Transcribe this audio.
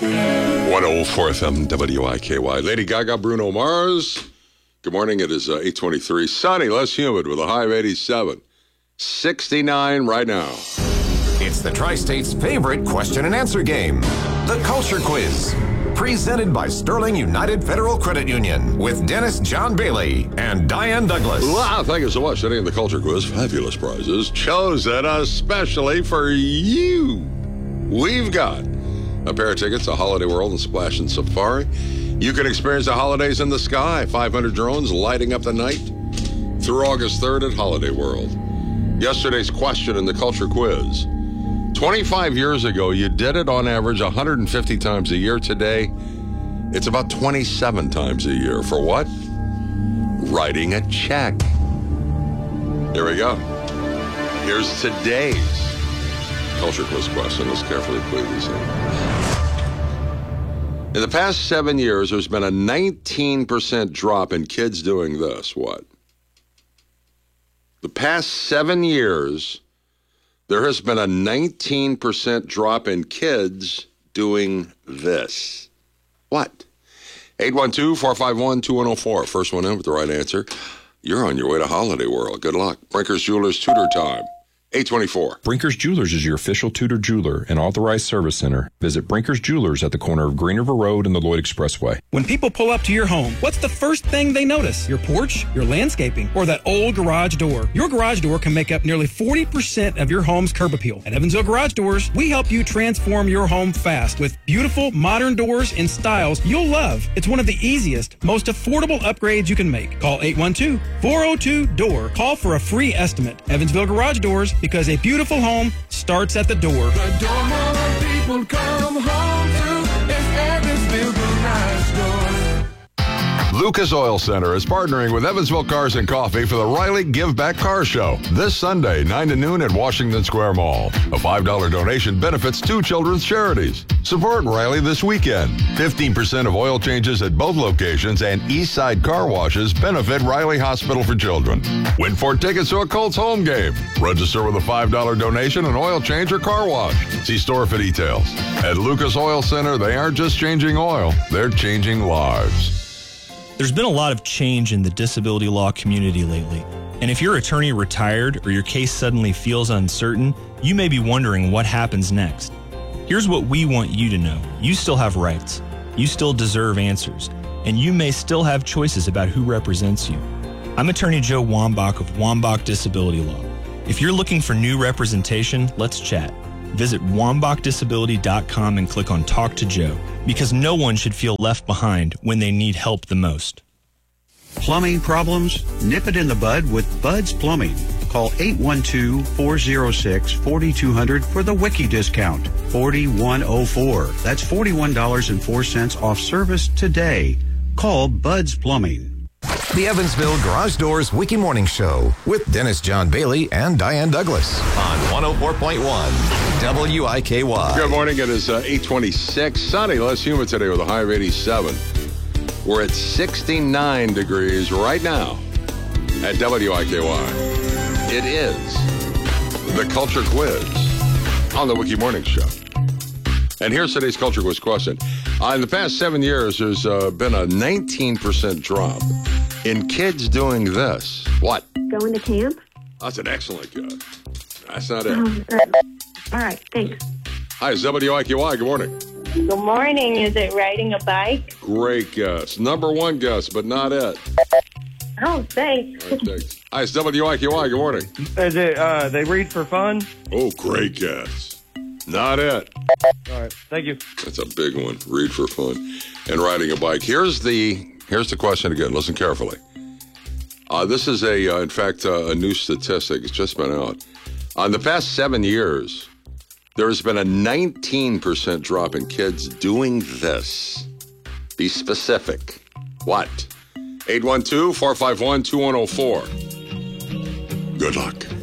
104 FM WIKY. Lady Gaga, Bruno Mars. Good morning. It is 8:23. Sunny, less humid with a high of 87. 69 right now. It's the Tri-State's favorite question and answer game, the Culture Quiz. Presented by Sterling United Federal Credit Union with Dennis John Bailey and Diane Douglas. Wow, thank you so much. Today in the Culture Quiz, fabulous prizes chosen especially for you. We've got a pair of tickets to Holiday World and Splash and Safari. You can experience the holidays in the sky. 500 drones lighting up the night through August 3rd at Holiday World. Yesterday's question in the Culture Quiz. 25 years ago, you did it on average 150 times a year. Today, it's about 27 times a year. For what? Writing a check. Here we go. Here's today's Culture Quiz question. Let's carefully play these in. In the past 7 years, there's been a 19% drop in kids doing this. What? The past 7 years, there has been a 19% drop in kids doing this. What? 812-451-2104. First one in with the right answer. You're on your way to Holiday World. Good luck. Brinker's Jewelers Tutor Time. 824. Brinker's Jewelers is your official Tudor jeweler and authorized service center. Visit Brinker's Jewelers at the corner of Green River Road and the Lloyd Expressway. When people pull up to your home, what's the first thing they notice? Your porch, your landscaping, or that old garage door? Your garage door can make up nearly 40% of your home's curb appeal. At Evansville Garage Doors, we help you transform your home fast with beautiful modern doors in styles you'll love. It's one of the easiest, most affordable upgrades you can make. Call 812-402-DOOR. Call for a free estimate. Evansville Garage Doors, because a beautiful home starts at the door. The door more people come home to is Evansville Garage Door. Lucas Oil Center is partnering with Evansville Cars and Coffee for the Riley Give Back Car Show this Sunday, 9 to noon at Washington Square Mall. A $5 donation benefits 2 children's charities. Support Riley this weekend. 15% of oil changes at both locations and Eastside car washes benefit Riley Hospital for Children. Win 4 tickets to a Colts home game. Register with a $5 donation, an oil change, or car wash. See store for details. At Lucas Oil Center, they aren't just changing oil, they're changing lives. There's been a lot of change in the disability law community lately, and if your attorney retired or your case suddenly feels uncertain, you may be wondering what happens next. Here's what we want you to know. You still have rights, you still deserve answers, and you may still have choices about who represents you. I'm Attorney Joe Wambach of Wambach Disability Law. If you're looking for new representation, let's chat. Visit WambachDisability.com and click on Talk to Joe, because no one should feel left behind when they need help the most. Plumbing problems? Nip it in the bud with Bud's Plumbing. Call 812-406-4200 for the Wiki discount. 4104. That's $41.04 off service today. Call Bud's Plumbing. The Evansville Garage Doors Wiki Morning Show with Dennis John Bailey and Diane Douglas on 104.1 WIKY. Good morning. It is 8:26. Sunny, less humid today with a high of 87. We're at 69 degrees right now at WIKY. It is the Culture Quiz on the Wiki Morning Show. And here's today's Culture Quiz question. In the past 7 years, there's been a 19% drop in kids doing this. What? Going to camp? That's an excellent guess. That's not it. All right, thanks. Hi, it's WIKY. Good morning. Good morning. Is it riding a bike? Great guess. Number one guess, but not it. Oh, thanks. All right, thanks. Hi, it's WIKY. Good morning. Is it, they read for fun? Oh, great guess. Not it. All right, thank you. That's a big one. Read for fun and riding a bike. Here's the question again. Listen carefully. This is in fact, a new statistic. It's just been out. In the past 7 years, there has been a 19% drop in kids doing this. Be specific. What? 812-451-2104. Good luck.